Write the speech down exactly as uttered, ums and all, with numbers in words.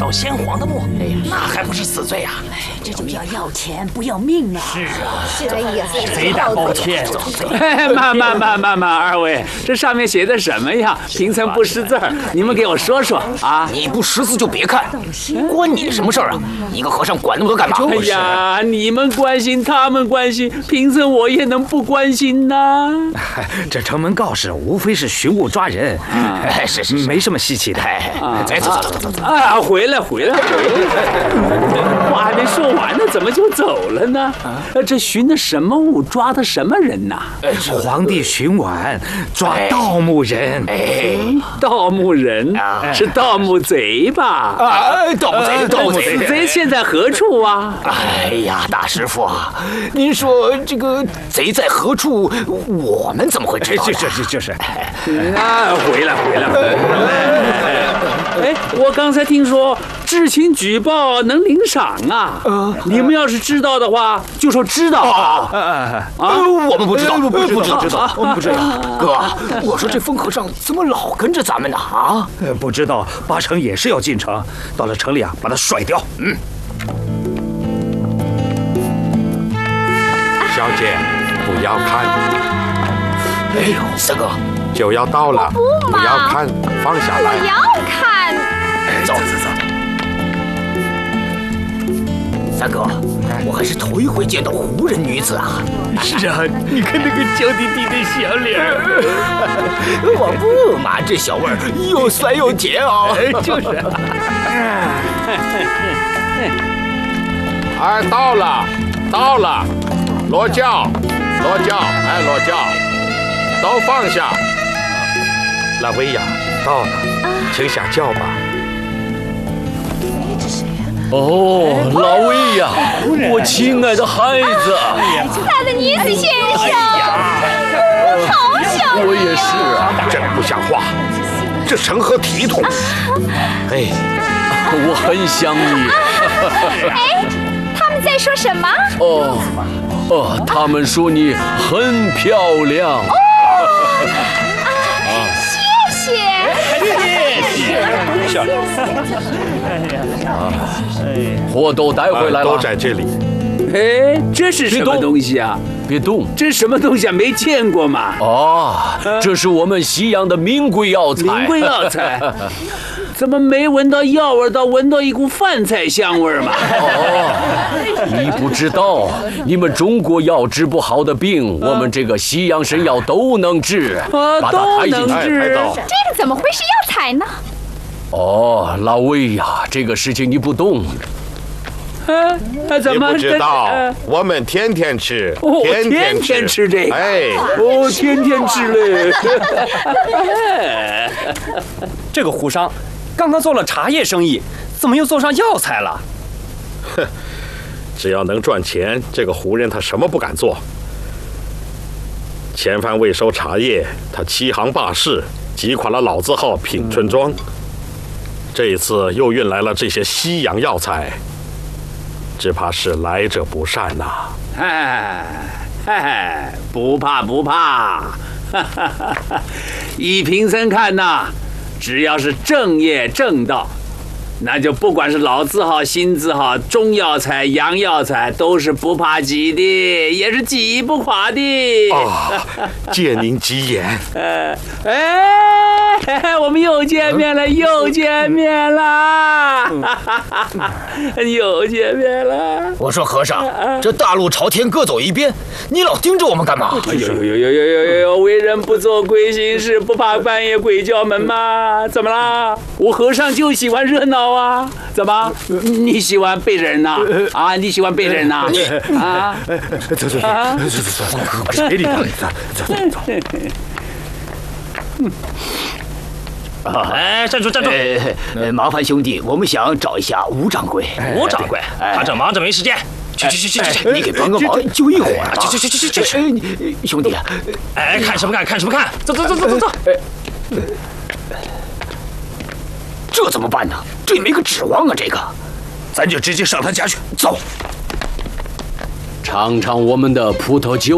到先皇的墓，哎呀，那还不是死罪啊！ 哎，这种要要钱不要命啊！ 是啊， 哎呀， 贼大包天！ 慢慢慢慢慢，二位，这上面写的什么呀？贫僧不识字儿，你们给我说说啊！ 你不识字就别看，关你什么事儿啊？一个和尚管那么多干嘛？ 哎呀，你们关心，他们关心，贫僧我也能不关心呐？ 这城门告示无非是寻物抓人， 哎，是是， 没什么稀奇的。 哎，走走走走走。 啊，回来回来回来！话还没说完呢，怎么就走了呢？这寻的什么物，抓的什么人呐？ 皇帝巡晚抓盗墓人。 哎， 盗墓人是盗墓贼吧？ 啊，盗墓贼，盗墓贼， 死贼现在何处啊？ 哎呀，大师傅啊，您说这个贼在何处，我们怎么会知道？ 这这这就是。 啊，回来回来回来！哎，我刚才听说知情举报能领赏啊。呃，你们要是知道的话，就说知道啊。 啊，我们不知道，不知道，不知道，我们不知道。哥，我说这疯和尚怎么老跟着咱们呢？啊， 不知道，八成也是要进城，到了城里啊，把他甩掉。嗯。 小姐，不要看。 哎呦，三哥， 酒要到了， 不不要看，放下来。 我要看。 走走走。三哥，我还是头一回见到胡人女子啊！ 是啊，你看那个娇滴滴的小脸儿。 我不嘛，这小味儿又酸又甜哦。 就是。 哎，到了，到了，落轿，落轿，哎，落轿，都放下。老威呀，到了，请下轿吧。 哦，老魏呀，我亲爱的孩子， 亲爱的尼斯先生，我好想你。 我也是啊， 真不像话，这成何体统？ 哎，我很想你。 哎，他们在说什么？ 哦，哦，他们说你很漂亮。 哦，啊，谢谢。 谢谢。货都带回来了， 都在这里。 哎，这是什么东西啊？ 别动！ 这是什么东西啊？没见过嘛？ 哦，这是我们西洋的名贵药材。 名贵药材，怎么没闻到药味，倒闻到一股饭菜香味嘛？ 哦，你不知道，你们中国药治不好的病，我们这个西洋神药都能治， 啊，都能治。 这个怎么会是药材呢？ 哦，老魏呀，这个事情你不懂。 啊，怎么？ 你不知道，我们天天吃， 天天天吃这个。 哎， 哦，天天吃嘞。 这个胡商刚刚做了茶叶生意，怎么又做上药材了？ 哼，只要能赚钱，这个胡人他什么不敢做？前番未收茶叶，他欺行霸市，击垮了老字号品春庄。这一次又运来了这些西洋药材，只怕是来者不善呐、啊！ 哎哎，不怕不怕，依贫僧看呐，只要是正业正道，那就不管是老字号、新字号、中药材、洋药材，都是不怕挤的，也是挤不垮的。 啊，借您吉言。 呃，哎，我们又见面了，又见面了，又见面了。 我说和尚，这大路朝天各走一边，你老盯着我们干嘛？ 哎呦呦呦呦呦呦呦！为人不做亏心事，不怕半夜鬼叫门吗？怎么啦？我和尚就喜欢热闹啊！怎么？你喜欢背着人呐？啊，你喜欢背着人呐？啊！ 走走走走走走，别理他，走走走。 哎，站住站住！ 呃，麻烦兄弟，我们想找一下吴掌柜。 吴掌柜，他正忙着没时间。去去去去去， 你给帮个忙，就一会儿。 去去去去去去！ 你兄弟， 哎，看什么看？看什么看？走走走走走走！ 这怎么办呢？这也没个指望啊，这个， 咱就直接上他家去。走， 尝尝我们的葡萄酒。